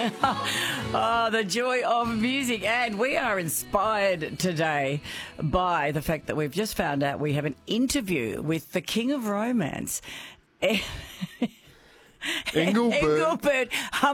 Oh, the joy of music. And we are inspired today by the fact that we've just found out we have an interview with the King of Romance, Engelbert. Engelbert